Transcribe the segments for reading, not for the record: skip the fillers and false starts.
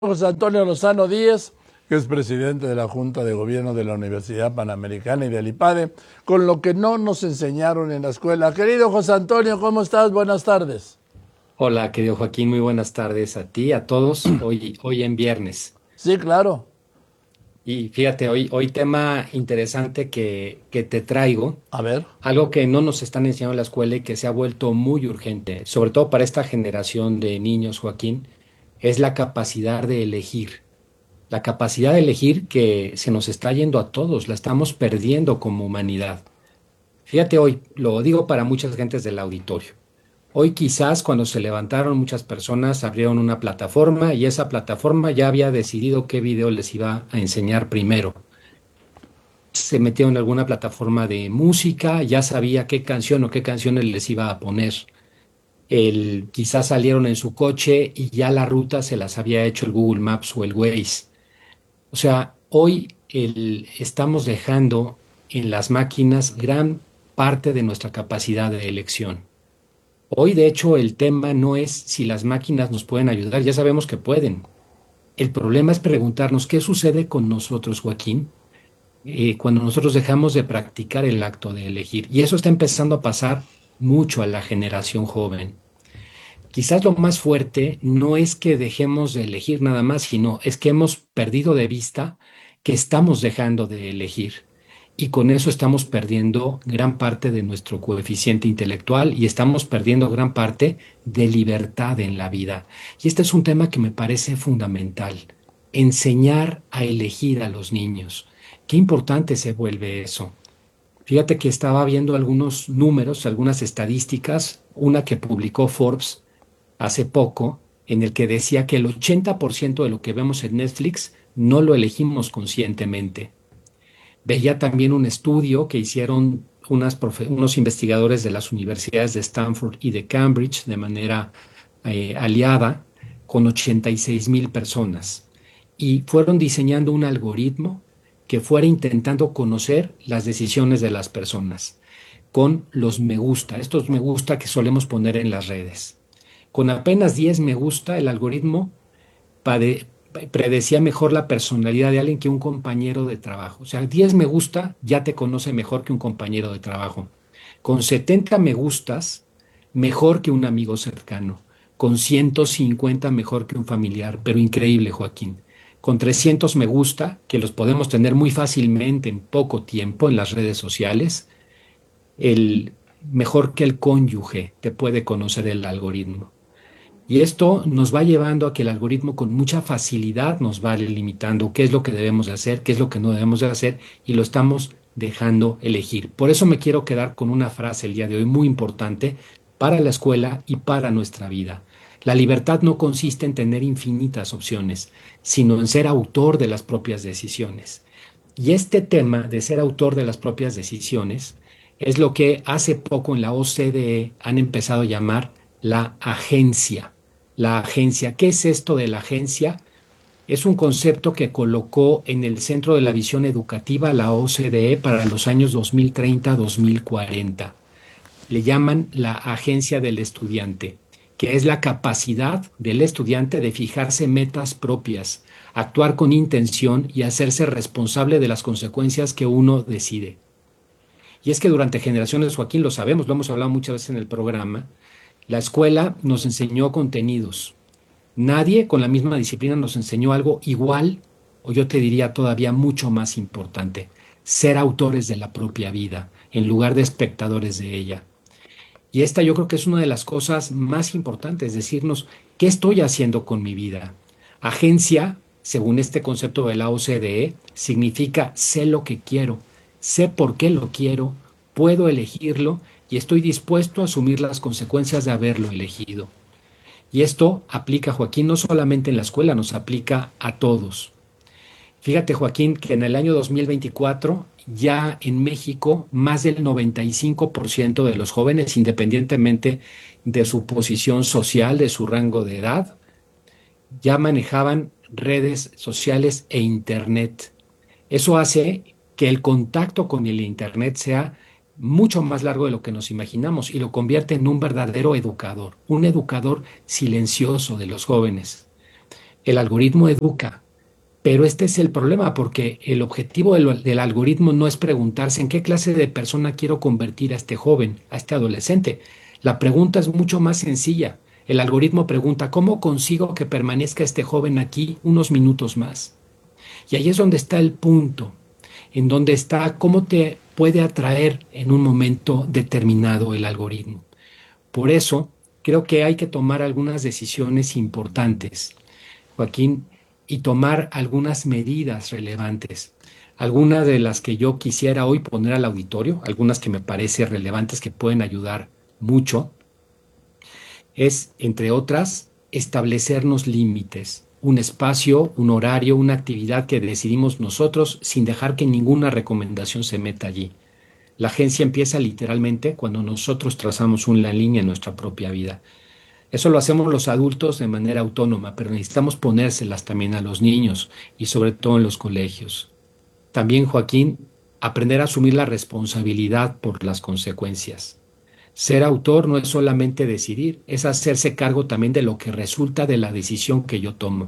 José Antonio Lozano Díez, que es presidente de la Junta de Gobierno de la Universidad Panamericana y del IPADE, con lo que no nos enseñaron en la escuela. Querido José Antonio, ¿cómo estás? Buenas tardes. Hola, querido Joaquín, muy buenas tardes a ti, a todos, hoy en viernes. Sí, claro. Y fíjate, hoy tema interesante que te traigo, A ver. algo que no nos están enseñando en la escuela y que se ha vuelto muy urgente, sobre todo para esta generación de niños, Joaquín, es la capacidad de elegir. La capacidad de elegir que se nos está yendo a todos, la estamos perdiendo como humanidad. Fíjate hoy, lo digo para muchas gentes del auditorio. Hoy quizás cuando se levantaron muchas personas abrieron una plataforma y esa plataforma ya había decidido qué video les iba a enseñar primero. Se metieron en alguna plataforma de música, ya sabía qué canción o qué canciones les iba a poner. Quizás salieron en su coche y ya la ruta se las había hecho el Google Maps o el Waze. O sea, hoy estamos dejando en las máquinas gran parte de nuestra capacidad de elección. Hoy, de hecho, el tema no es si las máquinas nos pueden ayudar, ya sabemos que pueden. El problema es preguntarnos qué sucede con nosotros, Joaquín, cuando nosotros dejamos de practicar el acto de elegir. Y eso está empezando a pasar mucho a la generación joven. Quizás lo más fuerte no es que dejemos de elegir nada más, sino es que hemos perdido de vista que estamos dejando de elegir. Y con eso estamos perdiendo gran parte de nuestro coeficiente intelectual y estamos perdiendo gran parte de libertad en la vida. Y este es un tema que me parece fundamental, enseñar a elegir a los niños. Qué importante se vuelve eso. Fíjate que estaba viendo algunos números, algunas estadísticas, una que publicó Forbes hace poco, en el que decía que el 80% de lo que vemos en Netflix no lo elegimos conscientemente. Veía también un estudio que hicieron unos investigadores de las universidades de Stanford y de Cambridge de manera aliada con 86,000 personas y fueron diseñando un algoritmo que fuera intentando conocer las decisiones de las personas con los me gusta, estos me gusta que solemos poner en las redes. Con apenas 10 me gusta, el algoritmo pade- predecía mejor la personalidad de alguien que un compañero de trabajo. O sea, 10 me gusta ya te conoce mejor que un compañero de trabajo. Con 70 me gustas, mejor que un amigo cercano. Con 150 mejor que un familiar. Pero increíble, Joaquín. Con 300 me gusta, que los podemos tener muy fácilmente en poco tiempo en las redes sociales, el mejor que el cónyuge te puede conocer el algoritmo. Y esto nos va llevando a que el algoritmo con mucha facilidad nos va limitando qué es lo que debemos de hacer, qué es lo que no debemos de hacer y lo estamos dejando elegir. Por eso me quiero quedar con una frase el día de hoy muy importante para la escuela y para nuestra vida. La libertad no consiste en tener infinitas opciones, sino en ser autor de las propias decisiones. Y este tema de ser autor de las propias decisiones es lo que hace poco en la OCDE han empezado a llamar la agencia. La agencia, ¿qué es esto de la agencia? Es un concepto que colocó en el centro de la visión educativa la OCDE para los años 2030-2040. Le llaman la agencia del estudiante, que es la capacidad del estudiante de fijarse metas propias, actuar con intención y hacerse responsable de las consecuencias que uno decide. Y es que durante generaciones, Joaquín, lo sabemos, lo hemos hablado muchas veces en el programa, la escuela nos enseñó contenidos. Nadie con la misma disciplina nos enseñó algo igual, o yo te diría todavía mucho más importante, ser autores de la propia vida, en lugar de espectadores de ella. Y esta yo creo que es una de las cosas más importantes, decirnos, ¿qué estoy haciendo con mi vida? Agencia, según este concepto de la OCDE, significa sé lo que quiero, sé por qué lo quiero, puedo elegirlo y estoy dispuesto a asumir las consecuencias de haberlo elegido. Y esto aplica, Joaquín, no solamente en la escuela, nos aplica a todos. Fíjate, Joaquín, que en el año 2024 ya en México más del 95% de los jóvenes, independientemente de su posición social, de su rango de edad, ya manejaban redes sociales e Internet. Eso hace que el contacto con el Internet sea mucho más largo de lo que nos imaginamos y lo convierte en un verdadero educador, un educador silencioso de los jóvenes. El algoritmo educa, pero este es el problema porque el objetivo del algoritmo no es preguntarse en qué clase de persona quiero convertir a este joven, a este adolescente. La pregunta es mucho más sencilla. El algoritmo pregunta, ¿cómo consigo que permanezca este joven aquí unos minutos más? Y ahí es donde está el punto, en donde está cómo te puede atraer en un momento determinado el algoritmo. Por eso, creo que hay que tomar algunas decisiones importantes, Joaquín, y tomar algunas medidas relevantes. Algunas de las que yo quisiera hoy poner al auditorio, algunas que me parecen relevantes que pueden ayudar mucho, es, entre otras, establecernos límites, un espacio, un horario, una actividad que decidimos nosotros sin dejar que ninguna recomendación se meta allí. La agencia empieza literalmente cuando nosotros trazamos una línea en nuestra propia vida. Eso lo hacemos los adultos de manera autónoma, pero necesitamos ponérselas también a los niños y sobre todo en los colegios. También, Joaquín, aprender a asumir la responsabilidad por las consecuencias. Ser autor no es solamente decidir, es hacerse cargo también de lo que resulta de la decisión que yo tomo,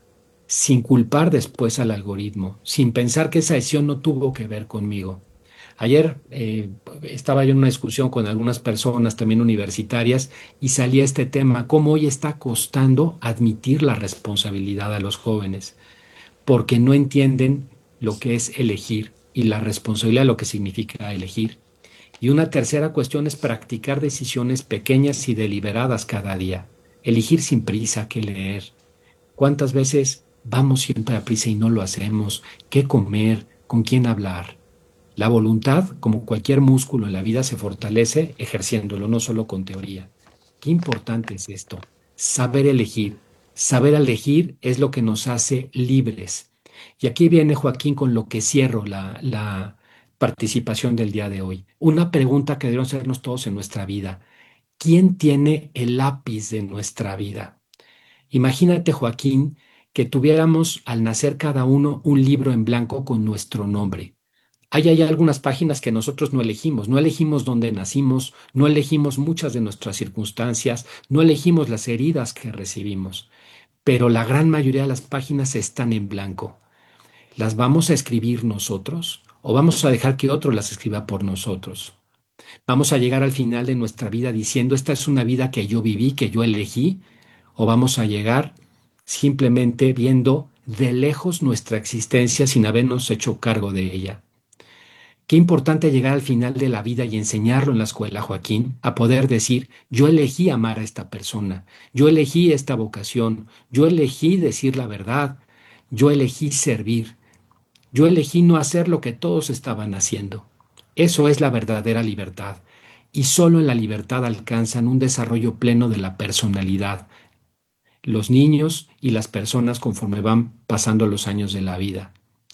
sin culpar después al algoritmo, sin pensar que esa decisión no tuvo que ver conmigo. Ayer estaba yo en una discusión con algunas personas también universitarias y salía este tema, cómo hoy está costando admitir la responsabilidad a los jóvenes, porque no entienden lo que es elegir y la responsabilidad de lo que significa elegir. Y una tercera cuestión es practicar decisiones pequeñas y deliberadas cada día. Elegir sin prisa qué leer. ¿Cuántas veces vamos siempre a prisa y no lo hacemos? ¿Qué comer? ¿Con quién hablar? La voluntad, como cualquier músculo en la vida, se fortalece ejerciéndolo, no solo con teoría. Qué importante es esto. Saber elegir. Saber elegir es lo que nos hace libres. Y aquí viene Joaquín con lo que cierro la participación del día de hoy. Una pregunta que debemos hacernos todos en nuestra vida. ¿Quién tiene el lápiz de nuestra vida? Imagínate, Joaquín, que tuviéramos al nacer cada uno un libro en blanco con nuestro nombre. Hay algunas páginas que nosotros no elegimos dónde nacimos, no elegimos muchas de nuestras circunstancias, no elegimos las heridas que recibimos, pero la gran mayoría de las páginas están en blanco. ¿Las vamos a escribir nosotros o vamos a dejar que otro las escriba por nosotros? ¿Vamos a llegar al final de nuestra vida diciendo esta es una vida que yo viví, que yo elegí? ¿O vamos a llegar simplemente viendo de lejos nuestra existencia sin habernos hecho cargo de ella? Qué importante llegar al final de la vida y enseñarlo en la escuela, Joaquín, a poder decir, yo elegí amar a esta persona, yo elegí esta vocación, yo elegí decir la verdad, yo elegí servir, yo elegí no hacer lo que todos estaban haciendo. Eso es la verdadera libertad. Y solo en la libertad alcanzan un desarrollo pleno de la personalidad, los niños y las personas conforme van pasando los años de la vida.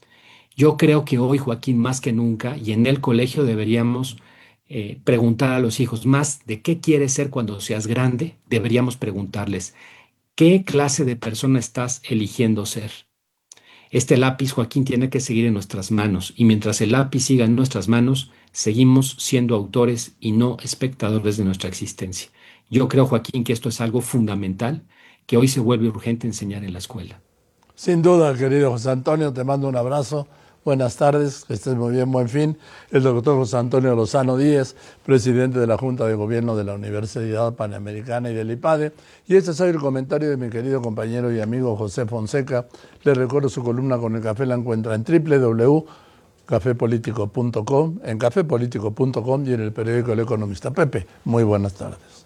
Yo creo que hoy, Joaquín, más que nunca, y en el colegio deberíamos preguntar a los hijos más de qué quieres ser cuando seas grande, deberíamos preguntarles, ¿qué clase de persona estás eligiendo ser? Este lápiz, Joaquín, tiene que seguir en nuestras manos, y mientras el lápiz siga en nuestras manos, seguimos siendo autores y no espectadores de nuestra existencia. Yo creo, Joaquín, que esto es algo fundamental que hoy se vuelve urgente enseñar en la escuela. Sin duda, querido José Antonio, te mando un abrazo. Buenas tardes, que estés muy bien, buen fin. El doctor José Antonio Lozano Díez, presidente de la Junta de Gobierno de la Universidad Panamericana y del IPADE. Y este es hoy el comentario de mi querido compañero y amigo José Fonseca. Les recuerdo su columna con el café, la encuentra en www.cafepolitico.com, en cafepolitico.com y en el periódico El Economista. Pepe, muy buenas tardes.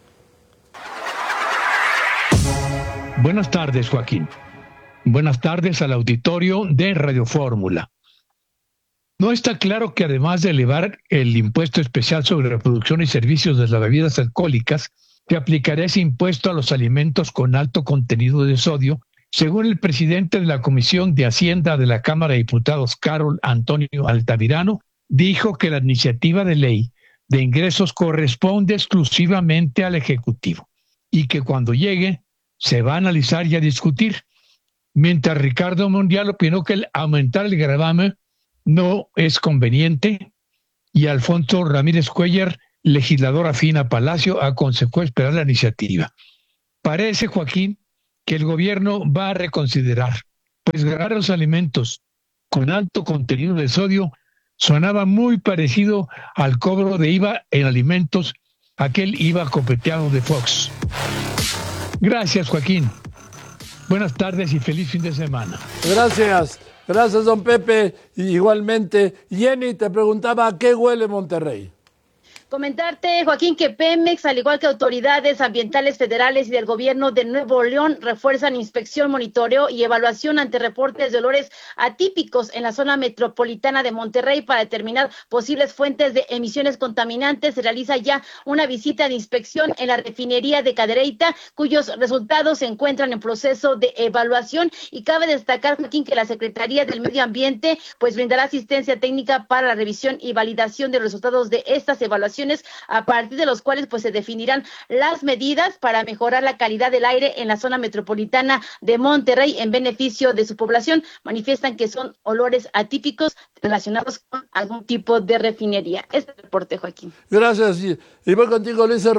Buenas tardes, Joaquín. Buenas tardes al auditorio de Radio Fórmula. No está claro que además de elevar el impuesto especial sobre la producción y servicios de las bebidas alcohólicas, se aplicará ese impuesto a los alimentos con alto contenido de sodio, según el presidente de la Comisión de Hacienda de la Cámara de Diputados, Carol Antonio Altamirano, dijo que la iniciativa de ley de ingresos corresponde exclusivamente al Ejecutivo y que cuando llegue se va a analizar y a discutir. Mientras Ricardo Monreal opinó que el aumentar el gravamen no es conveniente y Alfonso Ramírez Cuellar, legislador afín a Palacio, aconsejó esperar la iniciativa. Parece, Joaquín, que el gobierno va a reconsiderar, pues grabar los alimentos con alto contenido de sodio sonaba muy parecido al cobro de IVA en alimentos, aquel IVA copeteado de Fox. Gracias, Joaquín. Buenas tardes y feliz fin de semana. Gracias, gracias, don Pepe. Y igualmente, Jenny te preguntaba ¿a qué huele Monterrey? Comentarte, Joaquín, que Pemex, al igual que autoridades ambientales federales y del gobierno de Nuevo León, refuerzan inspección, monitoreo y evaluación ante reportes de olores atípicos en la zona metropolitana de Monterrey para determinar posibles fuentes de emisiones contaminantes. Se realiza ya una visita de inspección en la refinería de Cadereyta, cuyos resultados se encuentran en proceso de evaluación. Y cabe destacar, Joaquín, que la Secretaría del Medio Ambiente pues brindará asistencia técnica para la revisión y validación de los resultados de estas evaluaciones, a partir de los cuales pues se definirán las medidas para mejorar la calidad del aire en la zona metropolitana de Monterrey en beneficio de su población. Manifiestan que son olores atípicos relacionados con algún tipo de refinería. Este reporte, Joaquín. Gracias. Y voy contigo, Ulises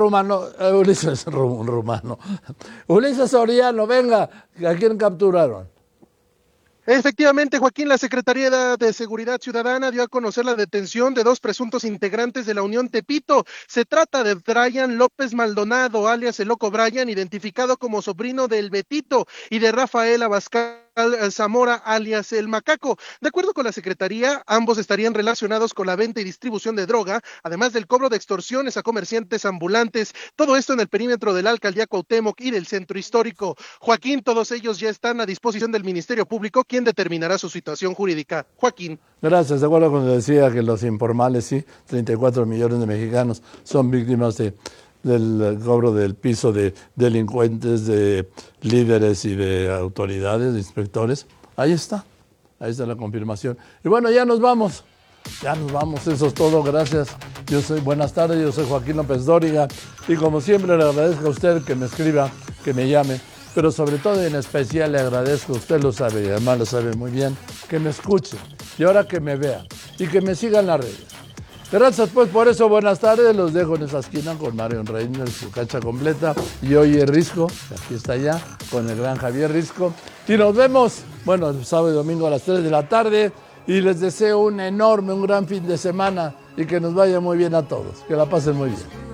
Soriano, venga, ¿a quién capturaron? Efectivamente, Joaquín, la Secretaría de Seguridad Ciudadana dio a conocer la detención de 2 presuntos integrantes de la Unión Tepito. Se trata de Brian López Maldonado, alias el Loco Brian, identificado como sobrino del Betito, y de Rafael Abascal Zamora, alias el Macaco. De acuerdo con la Secretaría, ambos estarían relacionados con la venta y distribución de droga, además del cobro de extorsiones a comerciantes ambulantes. Todo esto en el perímetro de la Alcaldía Cuauhtémoc y del Centro Histórico. Joaquín, todos ellos ya están a disposición del Ministerio Público, quien determinará su situación jurídica. Joaquín. Gracias. De acuerdo con lo que decía, que los informales, sí, 34 millones de mexicanos son víctimas del cobro del piso de delincuentes, de líderes y de autoridades, de inspectores. Ahí está la confirmación. Y bueno, ya nos vamos, eso es todo, gracias. Buenas tardes, yo soy Joaquín López Dóriga, y como siempre le agradezco a usted que me escriba, que me llame, pero sobre todo y en especial le agradezco, usted lo sabe y además lo sabe muy bien, que me escuche y ahora que me vea y que me siga en las redes. Gracias pues por eso, buenas tardes, los dejo en esa esquina con Mario Reiner, su cancha completa, y hoy Risco, que aquí está ya, con el gran Javier Risco, y nos vemos, bueno, el sábado y domingo a las 3 de la tarde, y les deseo un gran fin de semana, y que nos vaya muy bien a todos, que la pasen muy bien.